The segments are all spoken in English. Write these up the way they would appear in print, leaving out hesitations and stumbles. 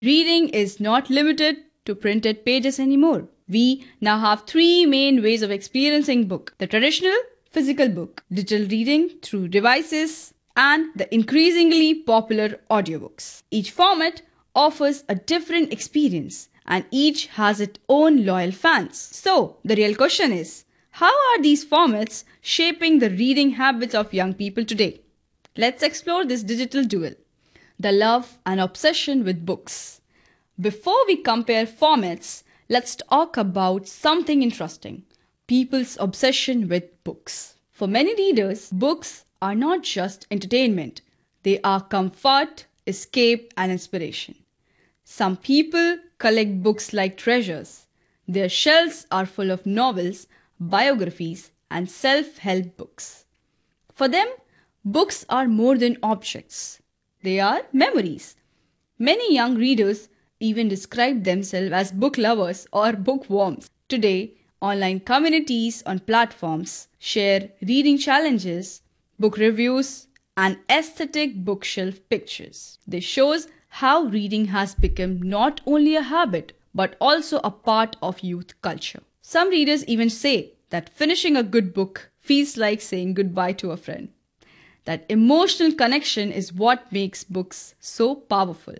Reading is not limited to printed pages anymore. We now have three main ways of experiencing book: the traditional physical book, digital reading through devices, and the increasingly popular audiobooks. Each format offers a different experience and each has its own loyal fans. So, the real question is, how are these formats shaping the reading habits of young people today? Let's explore this digital duel, the love and obsession with books. Before we compare formats, let's talk about something interesting: people's obsession with books. For many readers, books are not just entertainment, they are comfort, escape, and inspiration. Some people collect books like treasures. Their shelves are full of novels, biographies, and self help books. For them, books are more than objects, they are memories. Many young readers even describe themselves as book lovers or bookworms. Today, online communities on platforms share reading challenges, book reviews, and aesthetic bookshelf pictures. This shows how reading has become not only a habit but also a part of youth culture. Some readers even say that finishing a good book feels like saying goodbye to a friend. That emotional connection is what makes books so powerful.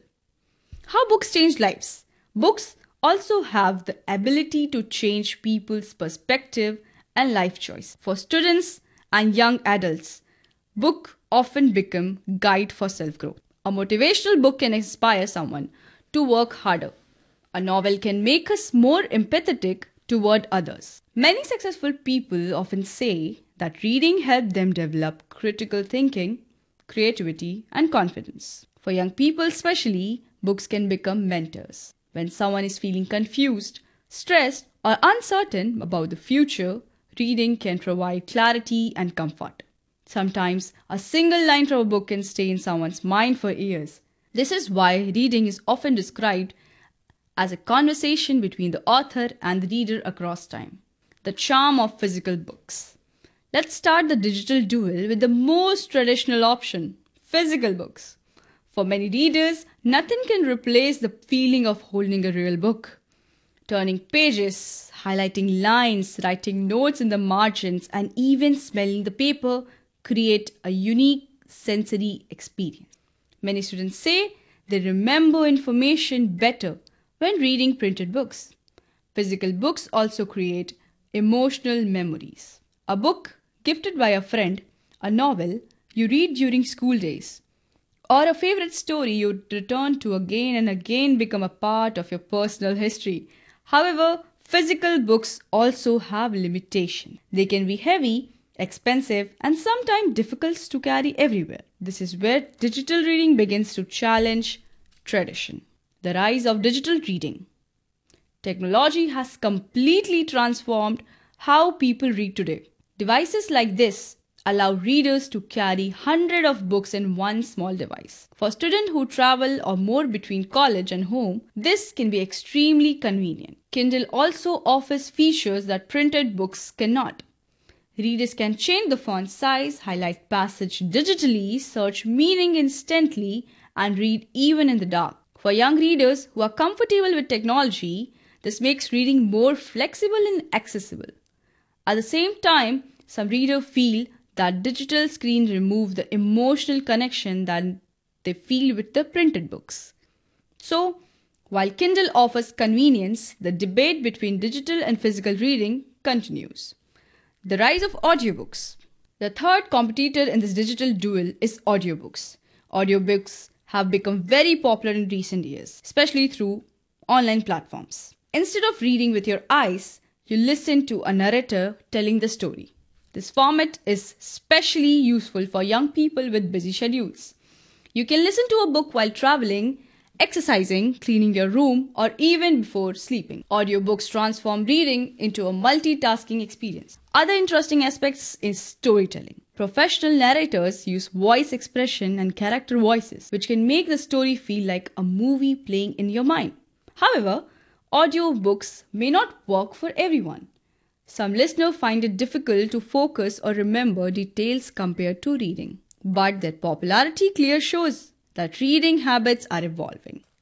How books change lives. Books also have the ability to change people's perspective and life choice. For students and young adults, books often become guide for self-growth. A motivational book can inspire someone to work harder. A novel can make us more empathetic toward others. Many successful people often say that reading helped them develop critical thinking, creativity, and confidence. For young people especially, books can become mentors. When someone is feeling confused, stressed, or uncertain about the future, reading can provide clarity and comfort. Sometimes a single line from a book can stay in someone's mind for years. This is why reading is often described as a conversation between the author and the reader across time. The charm of physical books. Let's start the digital duel with the most traditional option: physical books. For many readers, nothing can replace the feeling of holding a real book. Turning pages, highlighting lines, writing notes in the margins, and even smelling the paper create a unique sensory experience. Many students say they remember information better when reading printed books. Physical books also create emotional memories. A book gifted by a friend, a novel you read during school days, or a favorite story you return to again and again become a part of your personal history. However, physical books also have limitations. They can be heavy, expensive, and sometimes difficult to carry everywhere. This is where digital reading begins to challenge tradition. The rise of digital reading. Technology has completely transformed how people read today. Devices like this allow readers to carry hundreds of books in one small device. For students who travel or more between college and home, this can be extremely convenient. Kindle also offers features that printed books cannot. Readers can change the font size, highlight passage digitally, search meaning instantly, and read even in the dark. For young readers who are comfortable with technology, this makes reading more flexible and accessible. At the same time, some readers feel that digital screen remove the emotional connection that they feel with the printed books. So, while Kindle offers convenience, the debate between digital and physical reading continues. The rise of audiobooks. The third competitor in this digital duel is audiobooks. Audiobooks have become very popular in recent years, especially through online platforms. Instead of reading with your eyes, you listen to a narrator telling the story. This format is especially useful for young people with busy schedules. You can listen to a book while traveling, exercising, cleaning your room, or even before sleeping. Audiobooks transform reading into a multitasking experience. Other interesting aspects is storytelling. Professional narrators use voice expression and character voices, which can make the story feel like a movie playing in your mind. However, audiobooks may not work for everyone. Some listeners find it difficult to focus or remember details compared to reading. But their popularity clearly shows that reading habits are evolving.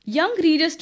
Young readers